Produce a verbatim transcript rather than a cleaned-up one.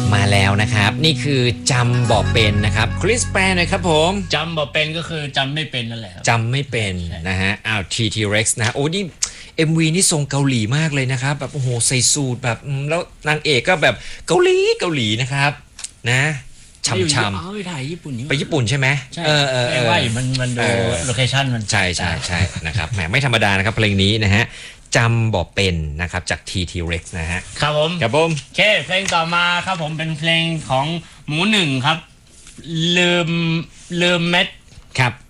มาแล้วนะครับนี่คือจำบอกเป็นนะครับคริสแปลหน่อยครับผมจำบอกเป็นก็คือจำไม่เป็นนั่นแหละจำไม่เป็นนะฮะอ้าว ที ที Rex นะโอ้นี่ เอ็ม วี นี่ทรงเกาหลีมากเลยนะครับแบบโอ้โหใส่สูทแบบแล้วนางเอกก็แบบเกาหลีเกาหลีนะครับนะช่ำช่ำไปถ่ายญี่ปุ่นไปญี่ปุ่นใช่ไหมใช่เออเออว่ามันมันดูโลเคชั่นมันใช่ใช่ใช่นะครับแหมไม่ธรรมดานะครับเพลงนี้นะฮะจำบอกเป็นนะครับจาก ที ที Rex นะฮะครับผมครับผมโอเคเพลงต่อมาครับผมเป็นเพลงของหมูหนึ่งครับลืมลืมเม็ดครับ